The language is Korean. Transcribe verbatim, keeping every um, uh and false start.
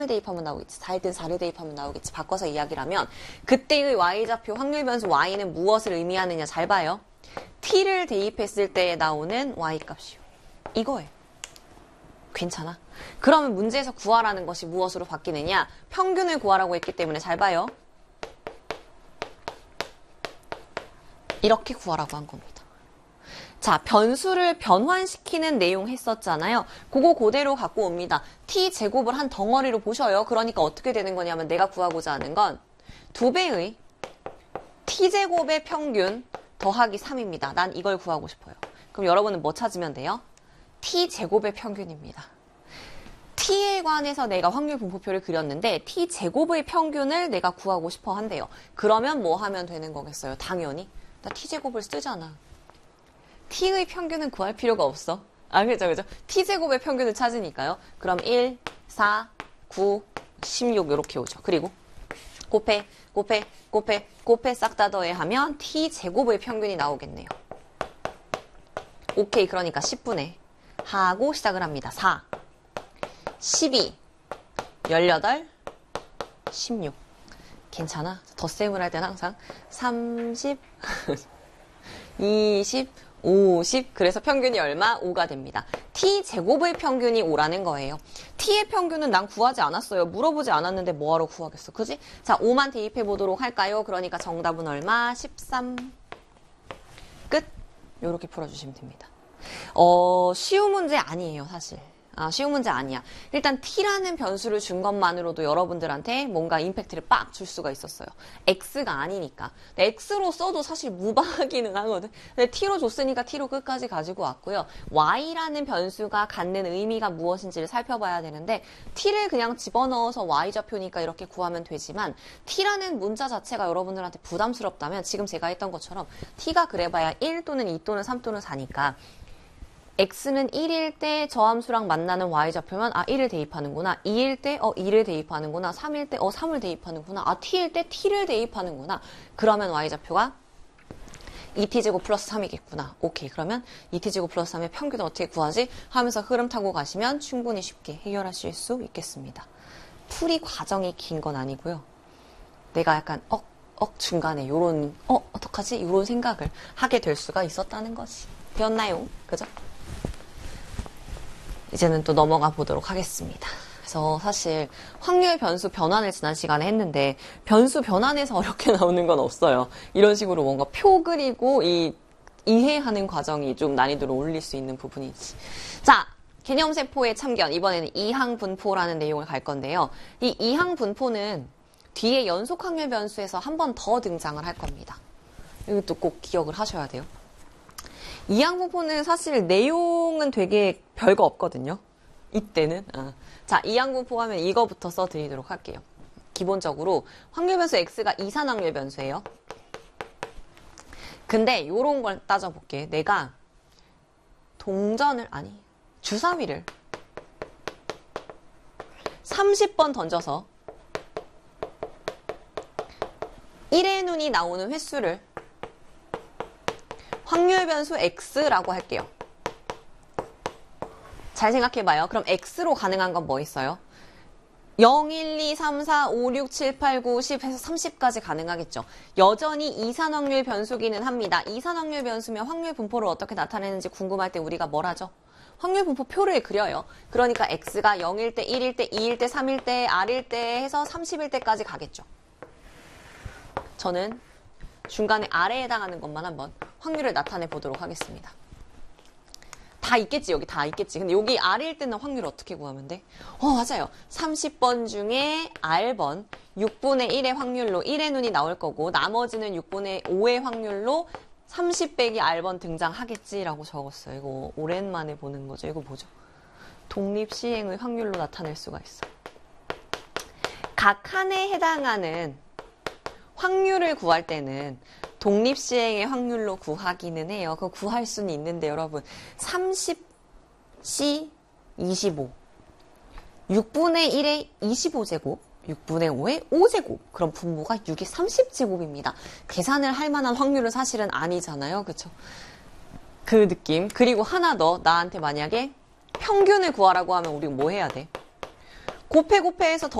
대입하면 나오겠지. 사일 땐 사를 대입하면 나오겠지. 바꿔서 이야기를 하면 그때의 y좌표 확률 변수 y는 무엇을 의미하느냐 잘 봐요. t를 대입했을 때 나오는 y값이요. 이거예요. 괜찮아? 그러면 문제에서 구하라는 것이 무엇으로 바뀌느냐? 평균을 구하라고 했기 때문에 잘 봐요. 이렇게 구하라고 한 겁니다. 자, 변수를 변환시키는 내용 했었잖아요. 그거 그대로 갖고 옵니다. t제곱을 한 덩어리로 보셔요. 그러니까 어떻게 되는 거냐면 내가 구하고자 하는 건 두 배의 t제곱의 평균 더하기 삼입니다. 난 이걸 구하고 싶어요. 그럼 여러분은 뭐 찾으면 돼요? t제곱의 평균입니다. t에 관해서 내가 확률 분포표를 그렸는데 t제곱의 평균을 내가 구하고 싶어 한대요. 그러면 뭐 하면 되는 거겠어요? 당연히 나 t제곱을 쓰잖아. t의 평균은 구할 필요가 없어. 아, 그죠, 그죠? t제곱의 평균을 찾으니까요. 그럼 일, 사, 구, 십육 이렇게 오죠. 그리고 곱해, 곱해, 곱해, 곱해 싹 다 더해하면 t제곱의 평균이 나오겠네요. 오케이, 그러니까 십분의 하고 시작을 합니다. 사, 십이, 열여덟, 십육. 괜찮아? 덧셈을 할 때는 항상 삼십, 이십, 오십. 그래서 평균이 얼마? 오가 됩니다. t제곱의 평균이 오라는 거예요. t의 평균은 난 구하지 않았어요. 물어보지 않았는데 뭐하러 구하겠어. 그지? 자, 오만 대입해 보도록 할까요? 그러니까 정답은 얼마? 십삼. 끝. 요렇게 풀어주시면 됩니다. 어, 쉬운 문제 아니에요, 사실. 아, 쉬운 문제 아니야. 일단 t라는 변수를 준 것만으로도 여러분들한테 뭔가 임팩트를 빡 줄 수가 있었어요. x가 아니니까. x로 써도 사실 무방하기는 하거든. 근데 t로 줬으니까 t로 끝까지 가지고 왔고요. y라는 변수가 갖는 의미가 무엇인지를 살펴봐야 되는데 t를 그냥 집어넣어서 y좌표니까 이렇게 구하면 되지만 t라는 문자 자체가 여러분들한테 부담스럽다면 지금 제가 했던 것처럼 t가 그래봐야 일 또는 이 또는 삼 또는 사니까 x는 일일 때 저 함수랑 만나는 y좌표면 아 일을 대입하는구나. 이일 때 어 이를 대입하는구나. 삼일 때 어 삼을 대입하는구나. 아 t일 때 t를 대입하는구나. 그러면 y좌표가 이 티 제곱 플러스 삼이겠구나. 오케이. 그러면 이 티 제곱 플러스 삼의 평균을 어떻게 구하지? 하면서 흐름 타고 가시면 충분히 쉽게 해결하실 수 있겠습니다. 풀이 과정이 긴 건 아니고요. 내가 약간 억, 억 중간에 요런 어 어떡하지? 요런 생각을 하게 될 수가 있었다는 것이 되었나요? 그죠? 이제는 또 넘어가 보도록 하겠습니다. 그래서 사실 확률 변수 변환을 지난 시간에 했는데 변수 변환에서 어렵게 나오는 건 없어요. 이런 식으로 뭔가 표 그리고 이 이해하는 과정이 좀 난이도를 올릴 수 있는 부분이지. 자, 개념세포의 참견. 이번에는 이항분포라는 내용을 갈 건데요. 이 이항분포는 뒤에 연속 확률 변수에서 한 번 더 등장을 할 겁니다. 이것도 꼭 기억을 하셔야 돼요. 이항분포는 사실 내용은 되게 별거 없거든요. 이때는. 아. 자, 이항분포 하면 이거부터 써드리도록 할게요. 기본적으로 확률 변수 x가 이산확률 변수예요. 근데 요런 걸 따져볼게. 내가 동전을 아니 주사위를 삼십 번 던져서 일의 눈이 나오는 횟수를 확률 변수 x라고 할게요. 잘 생각해봐요. 그럼 x로 가능한 건 뭐 있어요? 영, 일, 이, 삼, 사, 오, 육, 칠, 팔, 구, 십 해서 삼십까지 가능하겠죠. 여전히 이산확률 변수기는 합니다. 이산확률 변수면 확률 분포를 어떻게 나타내는지 궁금할 때 우리가 뭘 하죠? 확률 분포 표를 그려요. 그러니까 x가 영일 때, 일일 때, 이일 때, 삼일 때, r일 때 해서 삼십일 때까지 가겠죠. 저는 중간에 r에 해당하는 것만 한번 확률을 나타내 보도록 하겠습니다. 다 있겠지, 여기 다 있겠지. 근데 여기 r일 때는 확률을 어떻게 구하면 돼? 어, 맞아요. 삼십 번 중에 r번 육분의 일의 확률로 일의 눈이 나올 거고 나머지는 육분의 오의 확률로 삼십 빼기 r번 등장하겠지라고 적었어요. 이거 오랜만에 보는 거죠. 이거 뭐죠? 독립시행의 확률로 나타낼 수가 있어. 각 칸에 해당하는 확률을 구할 때는 독립시행의 확률로 구하기는 해요. 그거 구할 수는 있는데 여러분 삼십 씨 이십오 육분의 일의 이십오 제곱 육분의 오의 오 제곱 그럼 분모가 육의 삼십 제곱입니다. 계산을 할 만한 확률은 사실은 아니잖아요. 그쵸? 그 느낌. 그리고 하나 더 나한테 만약에 평균을 구하라고 하면 우리 뭐 해야 돼? 곱해 곱해해서 더